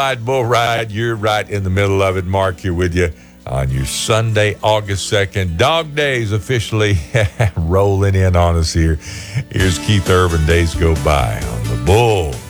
Bull Ride. You're right in the middle of it. Mark here with you on your Sunday, August 2nd. Dog Days officially rolling in on us here. Here's Keith Urban, Days Go By on the Bull